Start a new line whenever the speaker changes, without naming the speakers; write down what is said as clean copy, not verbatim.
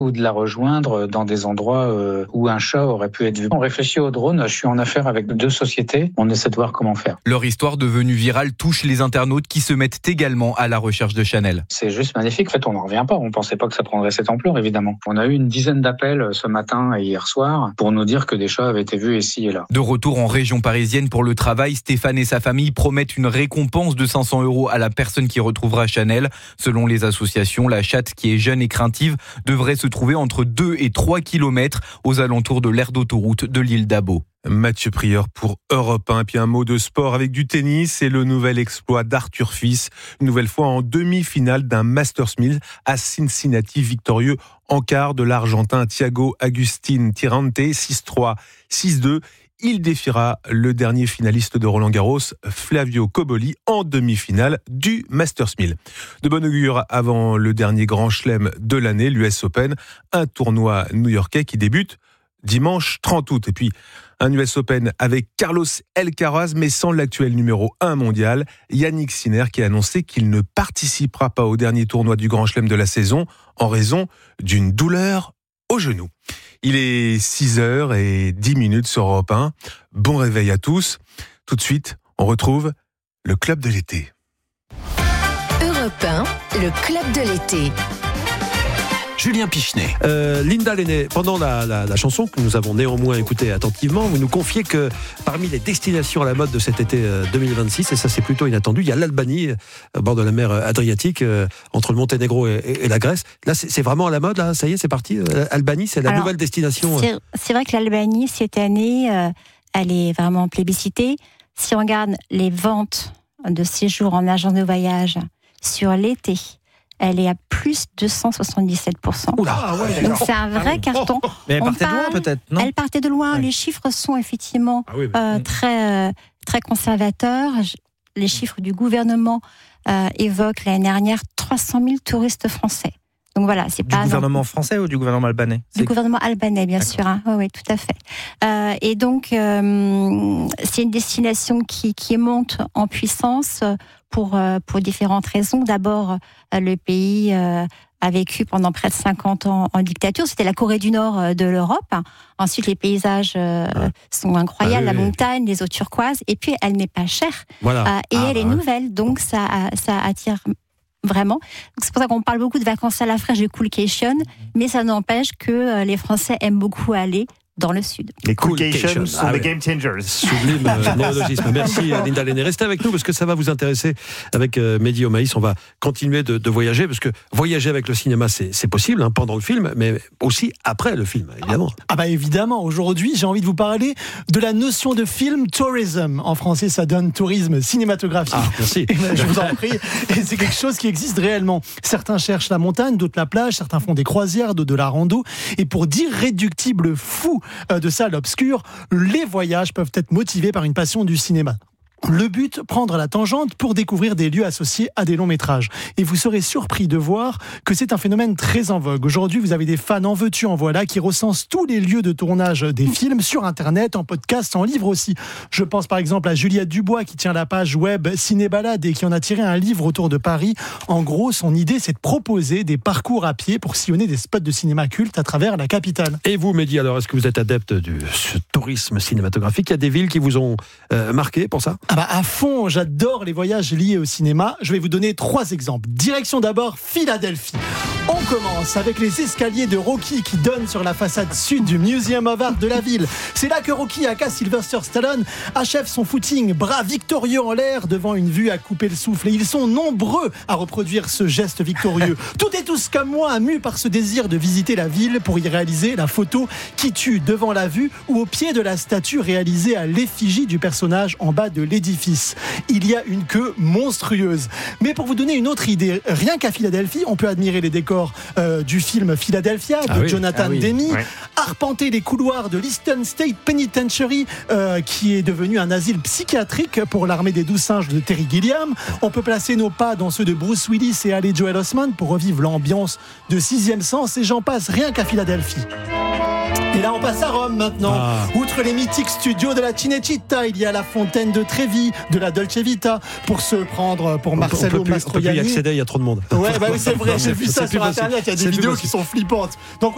ou de la rejoindre dans des endroits où un chat aurait pu être vu. On réfléchit au drone, je suis en affaire avec 2 sociétés, on essaie de voir comment faire.
Leur histoire devenue virale touche les internautes qui se mettent également à la recherche de Chanel.
C'est juste magnifique, en fait on n'en revient pas, on pensait pas que ça prendrait cette ampleur évidemment. On a eu une dizaine d'appels ce matin et hier soir pour nous dire que des chats avaient été vus ici et là.
De retour en région parisienne pour le travail, Stéphane et sa famille promettent une récompense de 500 € à la personne qui retrouvera Chanel. Selon les associations, la chatte, qui est jeune et craintive, devrait se trouver entre 2 et 3 km aux alentours de l'aire d'autoroute de l'île d'Abo.
Mathieu Prieur pour Europe 1. Et puis un mot de sport avec du tennis et le nouvel exploit d'Arthur Fils. Une nouvelle fois en demi-finale d'un Masters 1000 à Cincinnati, victorieux en quart de l'Argentin Thiago Agustín Tirante, 6-3, 6-2. Il défiera le dernier finaliste de Roland-Garros, Flavio Cobolli, en demi-finale du Masters 1000. De bon augure avant le dernier grand chelem de l'année, l'US Open, un tournoi new-yorkais qui débute dimanche 30 août. Et puis un US Open avec Carlos Alcaraz, mais sans l'actuel numéro 1 mondial, Yannick Sinner, qui a annoncé qu'il ne participera pas au dernier tournoi du grand chelem de la saison en raison d'une douleur au genou. Il est 6h10 sur Europe 1. Bon réveil à tous. Tout de suite, on retrouve le Club de l'été.
Europe 1, le Club de l'été.
Julien Pichenet.
Linda Lenné, pendant la chanson que nous avons néanmoins écoutée attentivement, vous nous confiez que parmi les destinations à la mode de cet été 2026, et ça c'est plutôt inattendu, il y a l'Albanie, au bord de la mer Adriatique, entre le Monténégro et la Grèce. Là c'est vraiment à la mode, là, ça y est, c'est parti. Albanie, c'est la nouvelle destination.
C'est vrai que l'Albanie, cette année, elle est vraiment plébiscitée. Si on regarde les ventes de séjours en agence de voyage sur l'été, elle est à plus de 177%.
Oula, ouais,
donc c'est un vrai carton.
Mais elle partait de loin peut-être, non ?
Elle partait de loin.
Ouais.
Les chiffres sont effectivement très conservateurs. Les chiffres du gouvernement évoquent l'année dernière 300 000 touristes français. Donc voilà, c'est pas
du gouvernement français ou du gouvernement albanais ?
Du gouvernement albanais, bien sûr. Hein. Oui, tout à fait. Et donc, c'est une destination qui monte en puissance pour différentes raisons. D'abord, le pays a vécu pendant près de 50 ans en dictature. C'était la Corée du Nord de l'Europe. Ensuite, les paysages sont incroyables, la montagne, les eaux turquoises. Et puis, elle n'est pas chère.
Voilà.
Elle est nouvelle, donc ça attire vraiment. Donc c'est pour ça qu'on parle beaucoup de vacances à la fraîche, de coolcation, mais ça n'empêche que les Français aiment beaucoup aller dans le sud.
Les coolcations sont des game changers.
Sublime néologisme. Merci Linda Lenné. Restez avec nous parce que ça va vous intéresser avec Mehdi Omaïs. On va continuer de voyager parce que voyager avec le cinéma, c'est possible pendant le film, mais aussi après le film, évidemment.
Ah bah évidemment. Aujourd'hui, j'ai envie de vous parler de la notion de film tourism. En français, ça donne tourisme cinématographique.
Ah, merci.
Je vous en prie. Et c'est quelque chose qui existe réellement. Certains cherchent la montagne, d'autres la plage, certains font des croisières, d'autres de la rando. Et pour d'irréductibles fous de salles obscures, les voyages peuvent être motivés par une passion du cinéma. Le but, prendre la tangente pour découvrir des lieux associés à des longs métrages. Et vous serez surpris de voir que c'est un phénomène très en vogue. Aujourd'hui, vous avez des fans en veux-tu, en voilà, qui recensent tous les lieux de tournage des films sur Internet, en podcast, en livre aussi. Je pense par exemple à Juliette Dubois qui tient la page web Ciné-Balade et qui en a tiré un livre autour de Paris. En gros, son idée, c'est de proposer des parcours à pied pour sillonner des spots de cinéma culte à travers la capitale.
Et vous, Mehdi, alors, est-ce que vous êtes adepte du tourisme cinématographique ? Il y a des villes qui vous ont marqué pour ça ?
Ah bah à fond, j'adore les voyages liés au cinéma. Je vais vous donner 3 exemples. Direction d'abord Philadelphie. On commence avec les escaliers de Rocky qui donnent sur la façade sud du Museum of Art de la ville. C'est là que Rocky, aka Sylvester Stallone, achève son footing, bras victorieux en l'air devant une vue à couper le souffle. Et ils sont nombreux à reproduire ce geste victorieux. Toutes et tous comme moi, mus par ce désir de visiter la ville pour y réaliser la photo qui tue devant la vue ou au pied de la statue réalisée à l'effigie du personnage en bas de l'édifice. Il y a une queue monstrueuse. Mais pour vous donner une autre idée, rien qu'à Philadelphie, on peut admirer les décors du film Philadelphia de Jonathan Demme, arpenter les couloirs de l'Eastern State Penitentiary qui est devenu un asile psychiatrique pour l'armée des 12 singes de Terry Gilliam. On peut placer nos pas dans ceux de Bruce Willis et Haley Joel Osment pour revivre l'ambiance de Sixième Sens, et j'en passe rien qu'à Philadelphie. Et là on passe à Rome maintenant. Outre les mythiques studios de la Cinecittà, il y a la fontaine de Trevi, de la Dolce Vita, pour se prendre pour Marcello Mastroianni.
On peut plus y accéder, il y a trop de monde.
Ouais, bah oui, c'est vrai, j'ai vu ça sur Internet, il y a des vidéos qui sont flippantes. Donc